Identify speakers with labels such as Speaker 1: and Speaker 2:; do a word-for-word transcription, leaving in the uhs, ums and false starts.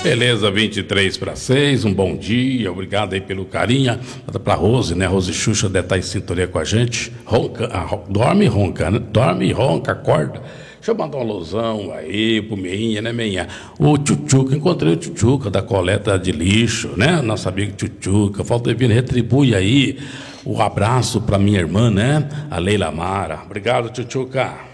Speaker 1: Beleza, vinte e três para seis, um bom dia, obrigado aí pelo carinho. Para Rose, né? Rose Xuxa deve estar em sintonia com a gente. Ronca, ah, dorme e ronca, né? Dorme e ronca, acorda. Deixa eu mandar um alusão aí pro Meinha, né, Meinha? O Tchutchuca, encontrei o Tchutchuca da coleta de lixo, né? Nosso amigo Tchutchuca. Falta vir, retribui aí o abraço para minha irmã, né? A Leila Mara. Obrigado, Tchutchuca.